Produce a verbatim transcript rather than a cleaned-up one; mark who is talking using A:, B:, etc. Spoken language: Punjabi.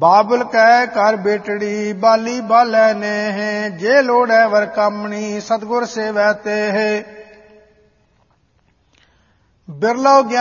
A: ਬਾਬਲ ਕੈ ਘਰ ਬੇਟੜੀ ਬਾਲੀ ਬਾਲੈ ਨੇਹ ਜੇ ਲੋੜੈ ਵਰ ਕਾਮਣੀ ਸਤਿਗੁਰ ਸੇਵੈ ਤੇਹ ਬਿਰਲੋ